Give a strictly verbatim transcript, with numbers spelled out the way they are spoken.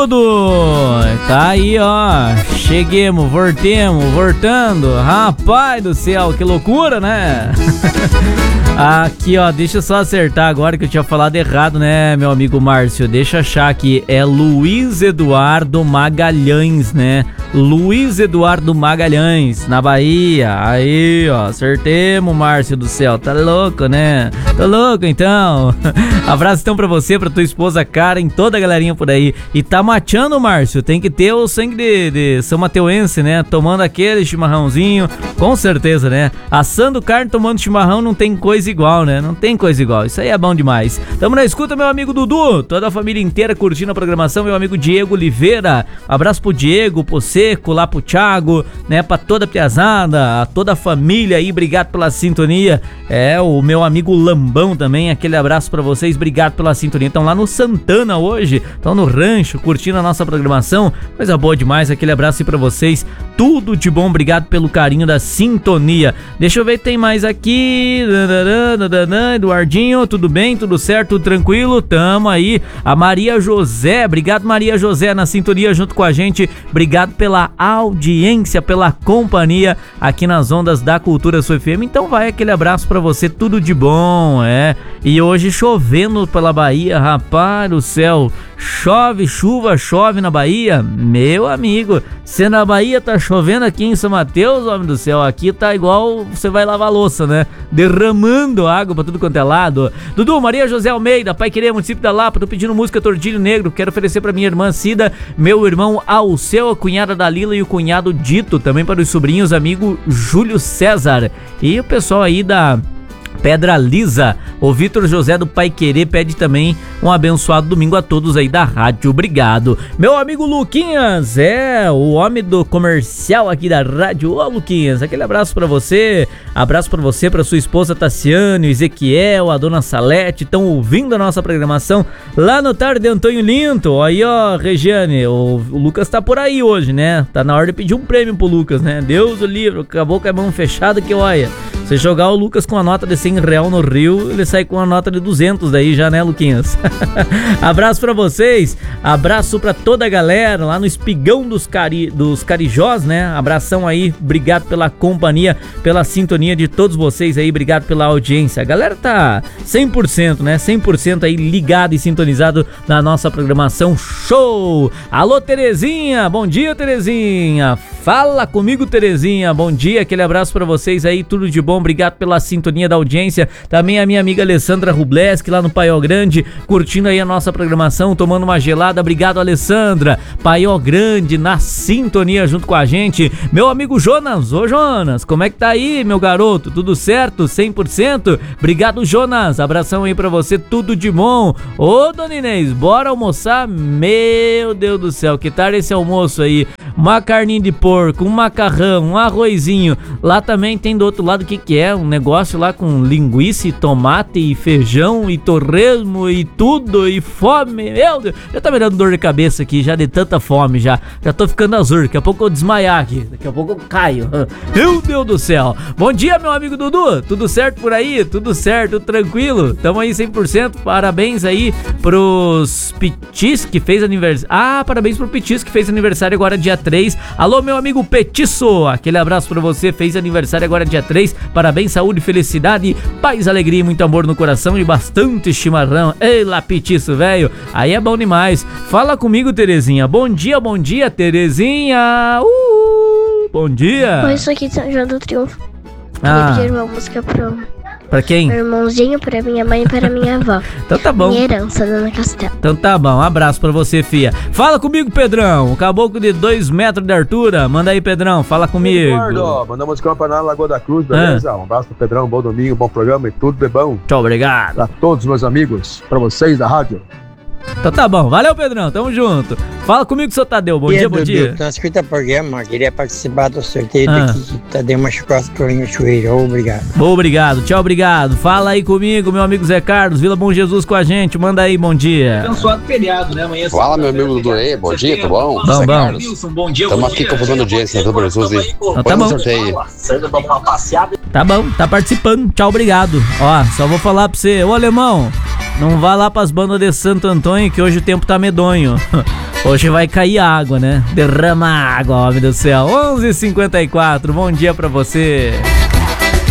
Tudo, tá aí, ó, cheguemos, voltemos, voltando, rapaz do céu, que loucura, né? Aqui, ó, deixa eu só acertar agora que eu tinha falado errado, né, meu amigo Márcio, deixa eu achar aqui, é Luiz Eduardo Magalhães, né, Luiz Eduardo Magalhães, na Bahia, aí, ó, acertemos, Márcio do céu, tá louco, né, tá louco, então, abraço então pra você, pra tua esposa Karen, toda a galerinha por aí, e tá mateando, Márcio, tem que ter o sangue de, de São Mateuense, né, tomando aquele chimarrãozinho, com certeza, né, assando carne, tomando chimarrão, não tem coisa igual, né, não tem coisa igual, isso aí é bom demais. Tamo na escuta, meu amigo Dudu, toda a família inteira curtindo a programação, meu amigo Diego Oliveira, abraço pro Diego, pro Seco, lá pro Thiago, né, pra toda a piazada, a toda a família aí, obrigado pela sintonia, é, o meu amigo Lambão também, aquele abraço pra vocês, obrigado pela sintonia, estão lá no Santana hoje, estão no rancho, curtindo a nossa programação, coisa boa demais, aquele abraço aí pra vocês, tudo de bom, obrigado pelo carinho da sintonia. Deixa eu ver, tem mais aqui, Eduardinho, tudo bem, tudo certo, tudo tranquilo, tamo aí, a Maria José, obrigado Maria José na sintonia junto com a gente, obrigado pela audiência, pela companhia aqui nas ondas da Cultura Sua F M, então vai aquele abraço pra você, tudo de bom, é, e hoje chovendo pela Bahia, rapaz do céu, chove, chuva, chove na Bahia, meu amigo, se na Bahia tá chovendo, aqui em São Mateus, homem do céu, aqui tá igual você vai lavar louça, né, derramando água pra tudo quanto é lado. Dudu, Maria José Almeida, Pai Querer, município da Lapa, tô pedindo música Tordilho Negro, quero oferecer pra minha irmã Cida, meu irmão Alceu, a cunhada Dalila e o cunhado Dito, também para os sobrinhos, amigo Júlio César, e o pessoal aí da Pedra Lisa, o Vitor José do Pai Querer pede também um abençoado domingo a todos aí da rádio, obrigado. Meu amigo Luquinhas, é, o homem do comercial aqui da rádio, ô Luquinhas, aquele abraço pra você, abraço pra você, pra sua esposa Tassiane, Ezequiel, a dona Salete, estão ouvindo a nossa programação lá no Tarde de Antônio Linto, aí ó, Regiane, o, o Lucas tá por aí hoje, né, tá na hora de pedir um prêmio pro Lucas, né, Deus o livre, acabou com a mão fechada que olha, você jogar o Lucas com a nota de cem real no Rio, ele sai com a nota de duzentos daí já, né, Luquinhas? Abraço pra vocês, abraço pra toda a galera lá no Espigão dos, Cari, dos Carijós, né? Abração aí, obrigado pela companhia, pela sintonia de todos vocês aí, obrigado pela audiência. A galera tá cem por cento, né? cem por cento aí ligado e sintonizado na nossa programação. Show! Alô, Terezinha! Bom dia, Terezinha! Fala comigo, Terezinha! Bom dia, aquele abraço pra vocês aí, tudo de bom, obrigado pela sintonia da audiência. Também a minha amiga Alessandra Rubleski lá no Paió Grande, curtindo aí a nossa programação, tomando uma gelada, obrigado Alessandra, Paió Grande na sintonia junto com a gente, meu amigo Jonas, ô Jonas, como é que tá aí, meu garoto, tudo certo, cem por cento? Obrigado Jonas, abração aí pra você, tudo de bom. Ô Dona Inês, bora almoçar? Meu Deus do céu, que tal esse almoço aí? Uma carninha de porco, um macarrão, um arrozinho, lá também tem do outro lado o que que é, um negócio lá com linguiça e tomate e feijão e torresmo e tudo e fome, meu Deus, já tá me dando dor de cabeça aqui, já de tanta fome, já, já tô ficando azul, daqui a pouco eu desmaiar aqui, daqui a pouco eu caio, meu Deus do céu. Bom dia, meu amigo Dudu, tudo certo por aí? Tudo certo, tranquilo, tamo aí cem por cento, parabéns aí pros Pitis que fez aniversário, ah, parabéns pro Pitis que fez aniversário agora dia três, alô meu amigo Petiço, aquele abraço pra você, fez aniversário agora dia três, parabéns, saúde, felicidade, paz, alegria e muito amor no coração e bastante chimarrão. Ei lá, Petiço, velho, aí é bom demais. Fala comigo, Terezinha. Bom dia, bom dia, Terezinha. Uh, bom dia. Oi, isso aqui é São João do Triunfo. Ah. Queria pedir uma música pro pra quem? meu irmãozinho, pra minha mãe e pra minha avó. Então tá bom. Minha herança, Dona Castela. Então tá bom, um abraço pra você, fia. Fala comigo, Pedrão, o caboclo de dois metros de altura. Manda aí, Pedrão, fala comigo. Eduardo, mandamos música pra na Lagoa da Cruz, beleza? Ah. Um abraço pro Pedrão, bom domingo, bom programa e tudo de bom. Tchau, obrigado. Pra todos meus amigos, pra vocês da rádio. Então tá bom, valeu Pedrão, tamo junto. Fala comigo, seu Tadeu, bom e dia, Dudu, bom dia. Tô inscrito ao programa, queria participar do sorteio ah. daqui que Tadeu machucou as colinhas no joelho, obrigado. Obrigado, tchau, obrigado. Fala aí comigo, meu amigo Zé Carlos, Vila Bom Jesus com a gente, manda aí, bom dia. Abençoado feriado, né, amanhã. Fala, meu amigo Dudu aí, bom dia, tudo bom? Bom, bom. Wilson, bom dia, Estamos aqui confusando audiência, né, Jesus aí. Ah, tá bom. Sorteio. Tá bom, tá participando, tchau, obrigado. Ó, só vou falar pra você, ô alemão, não vá lá pras bandas de Santo Antônio que hoje o tempo tá medonho. Hoje vai cair água, né? Derrama água, homem do céu. onze e cinquenta e quatro, bom dia pra você.